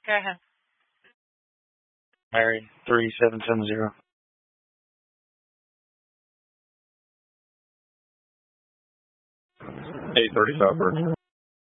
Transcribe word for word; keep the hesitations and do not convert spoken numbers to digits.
Go ahead. Mary, three seven seven zero. eight thirty-five.